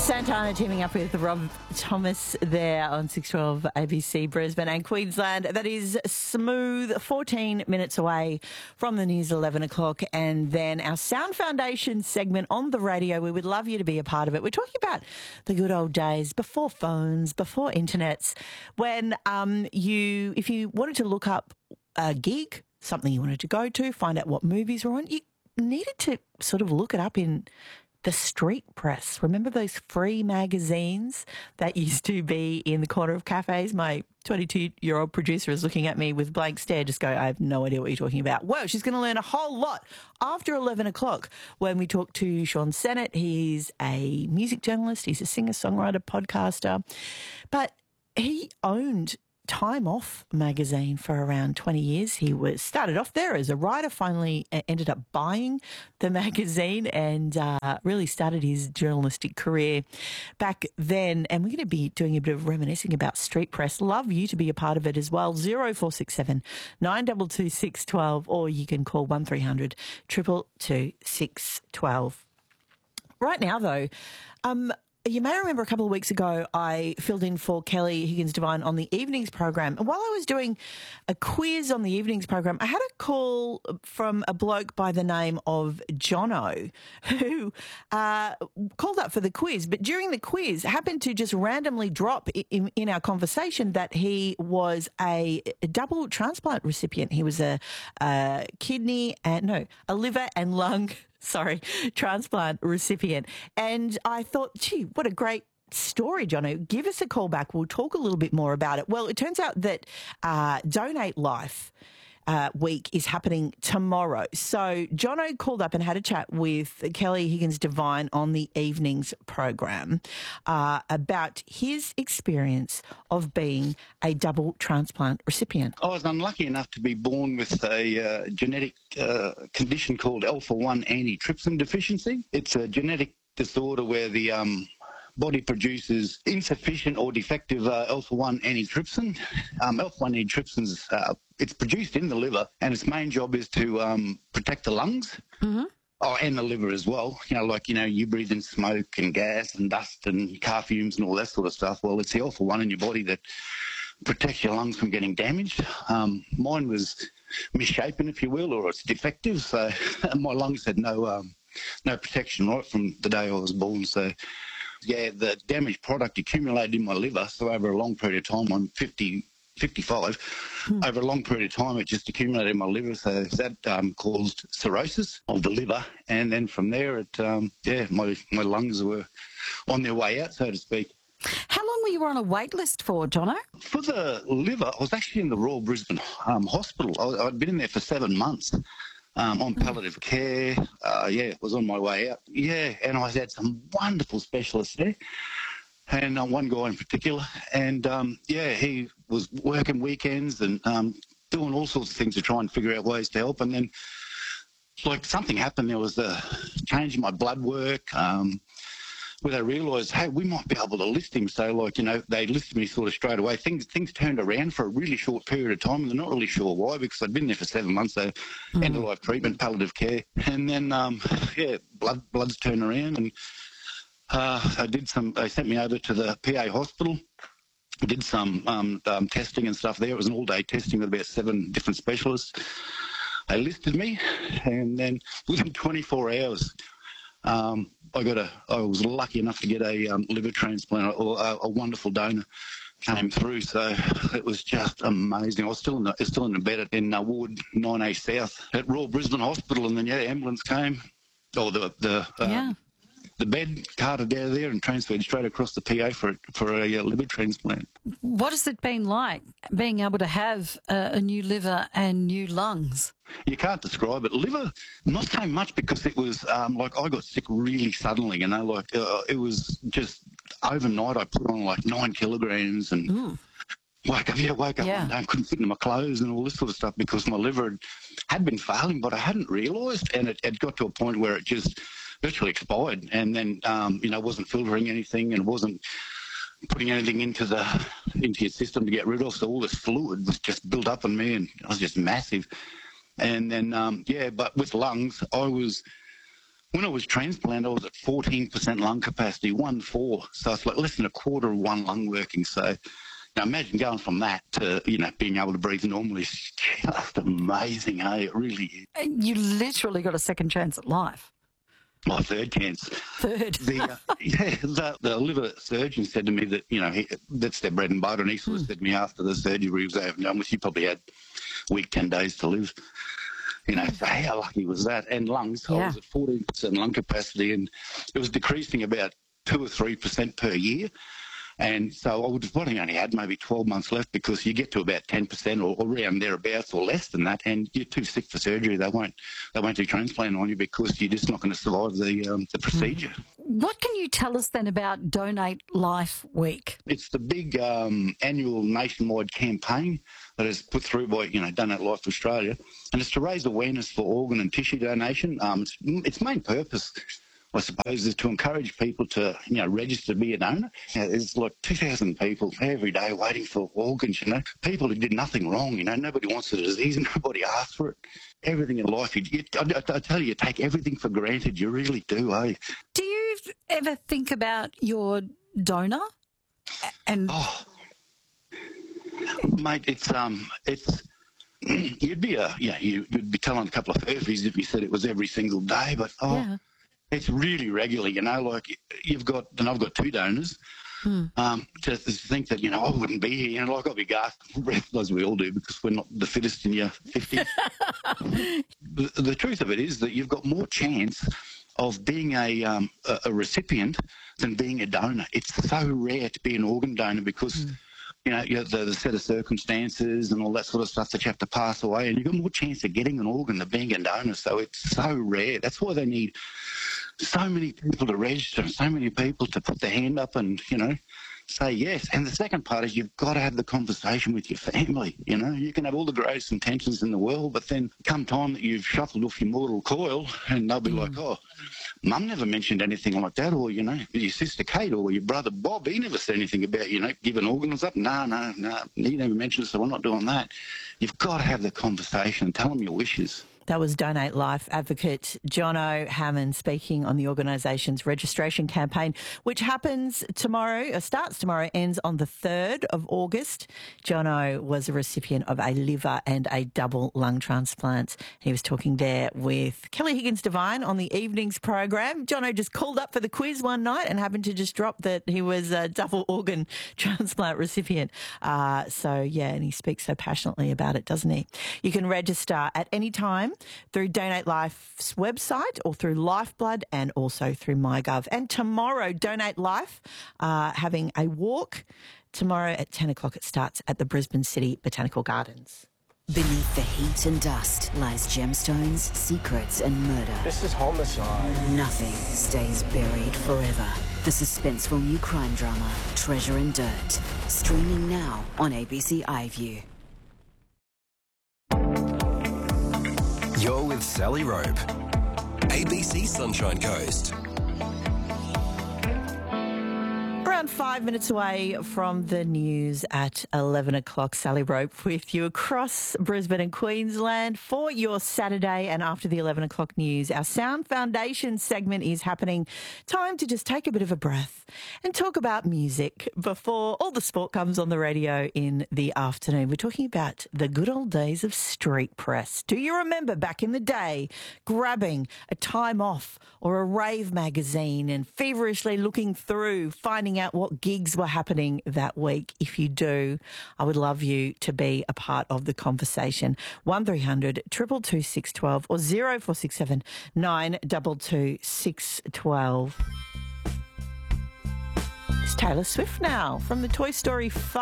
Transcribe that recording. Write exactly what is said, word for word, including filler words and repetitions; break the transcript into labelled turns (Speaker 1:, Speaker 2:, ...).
Speaker 1: Santana teaming up with Rob Thomas there on six twelve A B C Brisbane and Queensland. That is smooth, fourteen minutes away from the news, eleven o'clock. And then our Sound Foundation segment on the radio. We would love you to be a part of it. We're talking about the good old days before phones, before internets, when um, you, if you wanted to look up a gig, something you wanted to go to, find out what movies were on, you needed to sort of look it up in the street press. Remember those free magazines that used to be in the corner of cafes? My twenty-two-year-old producer is looking at me with blank stare, just go, I have no idea what you're talking about. Well, she's going to learn a whole lot after eleven o'clock when we talk to Sean Sennett. He's a music journalist. He's a singer-songwriter, podcaster. But he owned Time Off magazine for around twenty years. He was started off there as a writer, finally ended up buying the magazine and uh, really started his journalistic career back then. And we're going to be doing a bit of reminiscing about street press. Love you to be a part of it as well. zero four six seven nine two two six one two, or you can call one three hundred two two two six one two. Right now, though, um, you may remember a couple of weeks ago I filled in for Kelly Higgins-Devine on the evenings program. And while I was doing a quiz on the evenings program, I had a call from a bloke by the name of Jono who uh, called up for the quiz. But during the quiz, happened to just randomly drop in, in our conversation that he was a, a double transplant recipient. He was a, a kidney and, no, a liver and lung Sorry, transplant recipient. And I thought, gee, what a great story, Jono. Give us a call back. We'll talk a little bit more about it. Well, it turns out that uh, Donate Life Uh, week is happening tomorrow. So Jono called up and had a chat with Kelly Higgins-Devine on the evenings program uh, about his experience of being a double transplant recipient.
Speaker 2: I was unlucky enough to be born with a uh, genetic uh, condition called alpha one antitrypsin deficiency. It's a genetic disorder where the um, body produces insufficient or defective uh, alpha one antitrypsin. Um, alpha one antitrypsin's uh, it's produced in the liver, and its main job is to um, protect the lungs. Mm-hmm. Oh, and the liver as well. You know, like, you know, you breathe in smoke and gas and dust and car fumes and all that sort of stuff. Well, it's the alpha one in your body that protects your lungs from getting damaged. Um, mine was misshapen, if you will, or it's defective. So my lungs had no um, no protection right from the day I was born. So, yeah, the damaged product accumulated in my liver. So over a long period of time, I'm fifty, fifty-five. Hmm. Over a long period of time, it just accumulated in my liver. So that um, caused cirrhosis of the liver. And then from there, it um, yeah, my, my lungs were on their way out, so to speak.
Speaker 3: How long were you on a wait list for, Jono?
Speaker 2: For the liver, I was actually in the Royal Brisbane um, Hospital. I, I'd been in there for seven months. Um, on palliative care, uh, yeah, was on my way out. Yeah, and I had some wonderful specialists there, and uh, one guy in particular. And, um, yeah, he was working weekends and um, doing all sorts of things to try and figure out ways to help. And then, like, something happened. There was a change in my blood work, um, where they realised, hey, we might be able to list him. So, like, you know, they listed me sort of straight away. Things things turned around for a really short period of time, and they're not really sure why, because I'd been there for seven months, so mm. end-of-life treatment, palliative care. And then, um, yeah, blood bloods turned around, and uh, I did some, they sent me over to the P A hospital, did some um, um, testing and stuff there. It was an all-day testing with about seven different specialists. They listed me, and then within twenty-four hours, Um, I got a. I was lucky enough to get a um, liver transplant, or a, a wonderful donor came through. So it was just amazing. I was still in the still in the bed in uh, Ward nine A South at Royal Brisbane Hospital, and then yeah, the ambulance came, or the the uh, yeah. the bed carted out of there and transferred straight across the P A for for a uh, liver transplant.
Speaker 3: What has it been like being able to have uh, a new liver and new lungs?
Speaker 2: You can't describe it. Liver, not so much, because it was um, like I got sick really suddenly, you know, like uh, it was just overnight I put on like nine kilograms and Ooh. woke up, yeah, woke up
Speaker 3: yeah.
Speaker 2: one day and couldn't fit into my clothes and all this sort of stuff because my liver had, had been failing, but I hadn't realised, and it had got to a point where it just virtually expired, and then, um, you know, wasn't filtering anything and wasn't putting anything into the into your system to get rid of, so all this fluid was just built up on me, and it was just massive. And then, um, yeah, but with lungs, I was When I was transplanted, I was at fourteen percent lung capacity, one four. So it's like less than a quarter of one lung working. So now imagine going from that to, you know, being able to breathe normally. It's just amazing, hey? It really is.
Speaker 3: And you literally got a second chance at life.
Speaker 2: My third chance.
Speaker 3: Third.
Speaker 2: The, uh, yeah, the, the liver surgeon said to me that, you know, he, that's their bread and butter. And he sort of said to me after the surgery was over and done with, you probably had a week, ten days to live. You know, so how lucky was that? And lungs,
Speaker 3: Yeah.
Speaker 2: I was at fourteen percent lung capacity, and it was decreasing about two or three percent per year. And so I would have probably only had maybe twelve months left, because you get to about ten percent or, or around thereabouts or less than that, and you're too sick for surgery. They won't they won't do transplant on you because you're just not going to survive the um, the procedure.
Speaker 3: What can you tell us then about Donate Life Week?
Speaker 2: It's the big um, annual nationwide campaign that is put through by, you know, Donate Life Australia, and it's to raise awareness for organ and tissue donation. Um, its, its main purpose, I suppose, is to encourage people to, you know, register to be a donor. You know, there's like two thousand people every day waiting for organs, you know. People who did nothing wrong, you know. Nobody wants the disease, nobody asked for it. Everything in life, you, you, I, I tell you, you take everything for granted. You really do, eh?
Speaker 3: Do you ever think about your donor? And
Speaker 2: Oh, mate, it's um, it's you'd be a yeah, you, you'd be telling a couple of furfies if you said it was every single day, but oh,
Speaker 3: yeah.
Speaker 2: it's really regular. You know, like you've got, and I've got two donors.
Speaker 3: Hmm.
Speaker 2: Um, just to think that, you know, I wouldn't be here, you know, like I'll be gasping for breath, as we all do, because we're not the fittest in your fifties. the, the truth of it is that you've got more chance of being a, um, a, a recipient than being a donor. It's so rare to be an organ donor because, mm. you know, you have the, the set of circumstances and all that sort of stuff that you have to pass away, and you've got more chance of getting an organ than being a donor. So it's so rare. That's why they need so many people to register and so many people to put their hand up and, you know, say yes. And the second part is you've got to have the conversation with your family. You know, you can have all the greatest intentions in the world, but then come time that you've shuffled off your mortal coil, and they'll be mm. like, oh, Mum never mentioned anything like that, or, you know, your sister Kate or your brother Bob, he never said anything about, you know, giving organs up. No, no, no, he never mentioned it, so we're not doing that. You've got to have the conversation and tell them your wishes.
Speaker 1: That was Donate Life advocate Jono Hammond speaking on the organisation's registration campaign, which happens tomorrow, or starts tomorrow, ends on the third of August. Jono was a recipient of a liver and a double lung transplant. He was talking there with Kelly Higgins-Devine on the evenings program. Jono just called up for the quiz one night and happened to just drop that he was a double organ transplant recipient. Uh, so, yeah, and he speaks so passionately about it, doesn't he? You can register at any time through Donate Life's website or through Lifeblood and also through MyGov. And tomorrow, Donate Life uh, having a walk. Tomorrow at ten o'clock it starts at the Brisbane City Botanical Gardens.
Speaker 4: Beneath the heat and dust lies gemstones, secrets and murder.
Speaker 5: This is homicide.
Speaker 4: Nothing stays buried forever. The suspenseful new crime drama, Treasure and Dirt. Streaming now on A B C iView.
Speaker 6: You're with Sally Rope, A B C Sunshine Coast.
Speaker 1: Around five minutes away from the news at eleven o'clock, Sally Rope with you across Brisbane and Queensland for your Saturday. And after the eleven o'clock news, our Sound Foundation segment is happening. Time to just take a bit of a breath and talk about music before all the sport comes on the radio in the afternoon. We're talking about the good old days of street press. Do you remember back in the day grabbing a Time Off or a rave magazine and feverishly looking through, finding out what gigs were happening that week? If you do, I would love you to be a part of the conversation. one three hundred, two two two, six one two or zero four six seven, nine two two, six one two. It's Taylor Swift now from the Toy Story five.